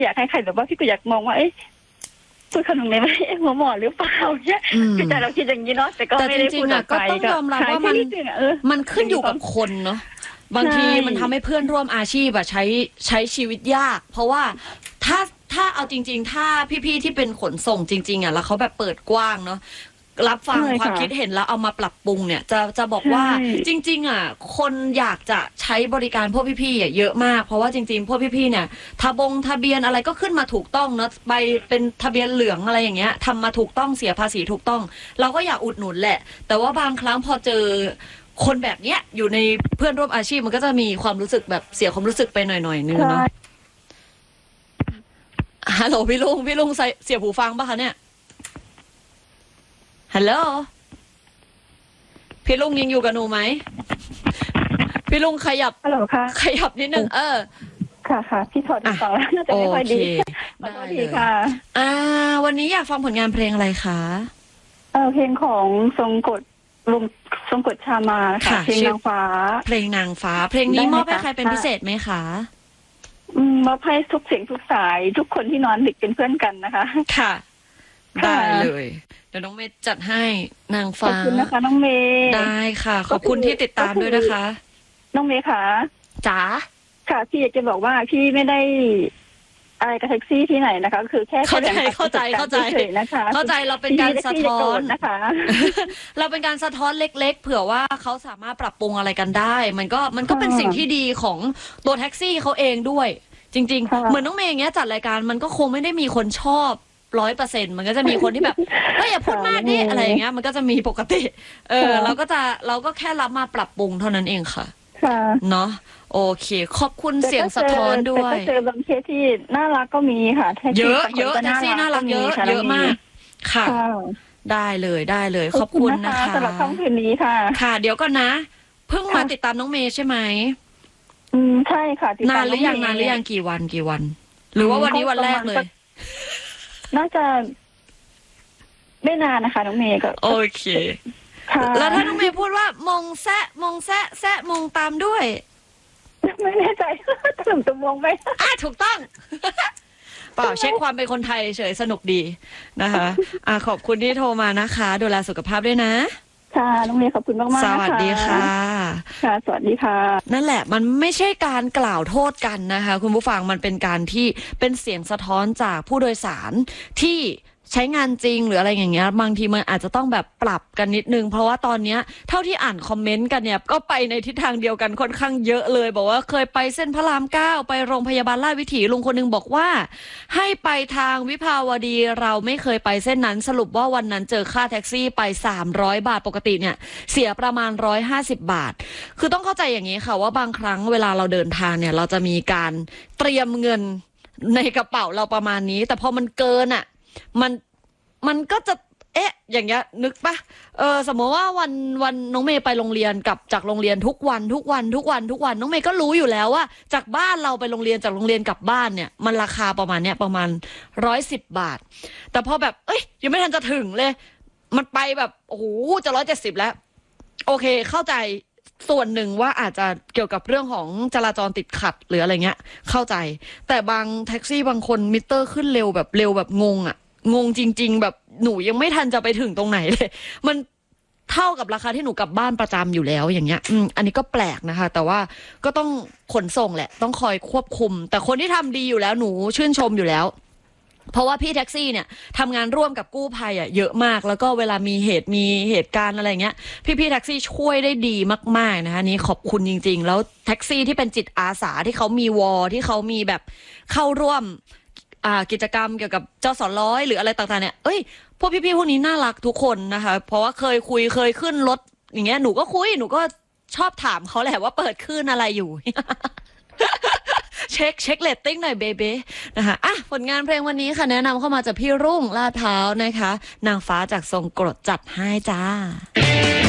อยากให้ใครแบบว่าพี่ก็อยากมองว่าพูดขนมไหมหัวหมอหรือเปล่าเนี่ยคือใจเราคิดอย่างนี้เนาะแต่ก็ไม่ได้พูดออกไปก็ต้องยอมรับว่ามันขึ้นอยู่กับคนเนาะบางทีมันทำให้เพื่อนร่วมอาชีพใช้ชีวิตยากเพราะว่าถ้าเอาจริงๆถ้าพี่ๆที่เป็นขนส่งจริงๆแล้วเขาแบบเปิดกว้างเนาะรับฟังความคิดเห็นแล้วเอามาปรับปรุงเนี่ยจะบอกว่าจริงคนอยากจะใช้บริการพวกพี่ๆเยอะมากเพราะว่าจริงๆพวกพี่ๆเนี่ยทะเบียนอะไรก็ขึ้นมาถูกต้องเนาะใบเป็นทะเบียนเหลืองอะไรอย่างเงี้ยทำมาถูกต้องเสียภาษีถูกต้องเราก็อยากอุดหนุนแหละแต่ว่าบางครั้งพอเจอคนแบบเนี้ยอยู่ในเพื่อนร่วมอาชีพมันก็จะมีความรู้สึกแบบเสียความรู้สึกไปหน่อยนึงเนาะฮัลโหลพี่ลุงเสียบหูฟังป่ะคะเนี่ยฮัลโหลพี่ลุงยังอยู่กับหนูไหมพี่ลุงขยับฮัลโหลค่ะขยับนิดนึงค่ะพี่ถอดต่อแล้วน่าจะไม่ค่อยดีได้เลยค่ะวันนี้อยากฟังผลงานเพลงอะไรคะเพลงของทรงกฎชามาค่ะเพลงนางฟ้าเพลงนางฟ้าเพลงนี้มอบให้ใครเป็นพิเศษไหมคะมอบให้ทุกเสียงทุกสายทุกคนที่นอนดึกเป็นเพื่อนกันนะคะค่ะได้เลยเดี๋ยวน้องเมย์จัดให้นางฟ้าขอบคุณนะคะน้องเมย์ได้ค่ะขอบคุณที่ติดตามด้วยนะคะน้องเมย์ค่ะจ๋าค่ะพี่อยากจะบอกว่าพี่ไม่ได้อะไรกับแท็กซี่ที่ไหนนะคะคือแค่เข้าใจนะคะเข้าใจเราเป็นการสะท้อนนะคะเราเป็นการสะท้อนเล็กๆเผื่อว่าเขาสามารถปรับปรุงอะไรกันได้มันก็เป็นสิ่งที่ดีของตัวแท็กซี่เขาเองด้วยจริงๆเหมือนน้องเมย์อย่างเงี้ยจัดรายการมันก็คงไม่ได้มีคนชอบ100%มันก็จะมีคนที่แบบอย่าพูดมากดิอะไรอย่างเงี้ยมันก็จะมีปกติเราก็แค่รับมาปรับปรุงเท่านั้นเองค่ะเนาะโอเคขอบคุณเสียงสะท้อนด้วยแต่ก็เจอบางเคสที่น่ารักก็มีค่ะเยอะแท็กซี่น่ารักเยอะมากค่ะได้เลยขอบคุณนะคะสำหรับค่ำคืนนี้ค่ะค่ะเดี๋ยวก่อนนะเพิ่งมาติดตามน้องเมย์ใช่ไหมใช่ค่ะนานหรือยังกี่วันหรือว่าวันนี้วันแรกเลยน่าจะไม่นานนะคะน้องเมย์ก็โอเคแล้วถ้าน้องเมย์พูดว่ามองแซะมองตามด้วยไม่แน่ใจถล่มตัวมองไหมถูกต้องเปล่าเช็คความเป็นคนไทยเฉยสนุกดีนะคะขอบคุณที่โทรมานะคะดูแลสุขภาพด้วยนะค่ะน้องเมย์ขอบคุณมากๆสวัสดีค่ะค่ะสวัสดีค่ะนั่นแหละมันไม่ใช่การกล่าวโทษกันนะคะคุณผู้ฟังมันเป็นการที่เป็นเสียงสะท้อนจากผู้โดยสารที่ใช้งานจริงหรืออะไรอย่างเงี้ยบางทีมันอาจจะต้องแบบปรับกันนิดนึงเพราะว่าตอนเนี้ยเท่าที่อ่านคอมเมนต์กันเนี่ยก็ไปในทิศทางเดียวกันค่อนข้างเยอะเลยบอกว่าเคยไปเส้นพระราม 9ไปโรงพยาบาลราชวิถีลุงคนนึงบอกว่าให้ไปทางวิภาวดีเราไม่เคยไปเส้นนั้นสรุปว่าวันนั้นเจอค่าแท็กซี่ไป300 บาทปกติเนี่ยเสียประมาณ150 บาทคือต้องเข้าใจอย่างนี้ค่ะว่าบางครั้งเวลาเราเดินทางเนี่ยเราจะมีการเตรียมเงินในกระเป๋าเราประมาณนี้แต่พอมันเกินมันก็จะอย่างเงี้ยนึกปะสมมติว่าวันน้องเมย์ไปโรงเรียนกับจากโรงเรียนทุกวันน้องเมย์ก็รู้อยู่แล้วว่าจากบ้านเราไปโรงเรียนจากโรงเรียนกลับบ้านเนี่ยมันราคาประมาณ110 บาทแต่พอแบบยังไม่ทันจะถึงเลยมันไปแบบโอ้โหจะ170แล้วโอเคเข้าใจส่วนหนึ่งว่าอาจจะเกี่ยวกับเรื่องของจราจรติดขัดหรืออะไรเงี้ยเข้าใจแต่บางแท็กซี่บางคนมิเตอร์ขึ้นเร็วแบบงงจริงๆแบบหนูยังไม่ทันจะไปถึงตรงไหนเลยมันเท่ากับราคาที่หนูกลับบ้านประจำอยู่แล้วอย่างเงี้ยอันนี้ก็แปลกนะคะแต่ว่าก็ต้องขนส่งแหละต้องคอยควบคุมแต่คนที่ทำดีอยู่แล้วหนูชื่นชมอยู่แล้วเพราะว่าพี่แท็กซี่เนี่ยทำงานร่วมกับกู้ภัยเยอะมากแล้วก็เวลามีเหตุการณ์อะไรเงี้ยพี่แท็กซี่ช่วยได้ดีมากๆนะคะนี้ขอบคุณจริงๆแล้วแท็กซี่ที่เป็นจิตอาสาที่เขามีที่เขามีแบบเข้าร่วมกิจกรรมเกี่ยวกับเจ้าสร้อยหรืออะไรต่างๆเนี่ยพวกพี่ๆพวกนี้น่ารักทุกคนนะคะเพราะว่าเคยขึ้นรถอย่างเงี้ยหนูก็ชอบถามเขาแหละว่าเปิดคลื่นอะไรอยู่ เช็คเรตติ้งหน่อยเบเบ้นะคะผลงานเพลงวันนี้ค่ะแนะนำเข้ามาจากพี่รุ่งลาดพร้าวนะคะนางฟ้าจากทรงกรดจัดให้จ้า